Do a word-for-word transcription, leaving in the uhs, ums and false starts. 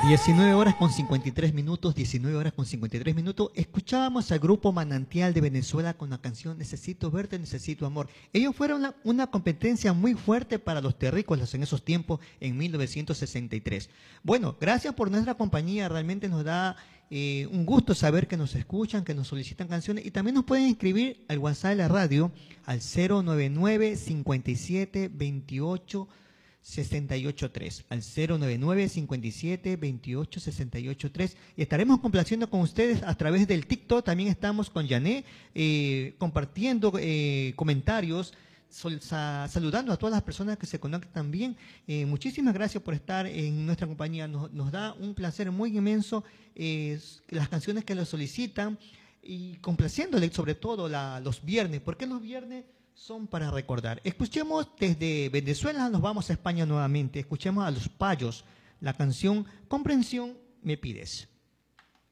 diecinueve horas con cincuenta y tres minutos, diecinueve horas con cincuenta y tres minutos. Escuchábamos al grupo Manantial de Venezuela con la canción Necesito verte, necesito amor. Ellos fueron una, una competencia muy fuerte para los terrícolas en esos tiempos, en mil novecientos sesenta y tres. Bueno, gracias por nuestra compañía, realmente nos da eh, un gusto saber que nos escuchan, que nos solicitan canciones y también nos pueden escribir al WhatsApp de la radio al cero nueve nueve, cincuenta y siete, veintiocho, sesenta y ocho tres, al cero nueve nueve, cincuenta y siete, veintiocho, sesenta y ocho tres, y estaremos complaciendo con ustedes a través del TikTok. También estamos con Yané eh, compartiendo eh, comentarios, sol, sa, saludando a todas las personas que se conectan también. Eh, muchísimas gracias por estar en nuestra compañía, nos, nos da un placer muy inmenso eh, las canciones que lo solicitan y complaciéndole sobre todo la, los viernes. ¿Por qué los viernes? Son para recordar. Escuchemos desde Venezuela, nos vamos a España nuevamente. Escuchemos a Los Payos, la canción Comprensión me pides.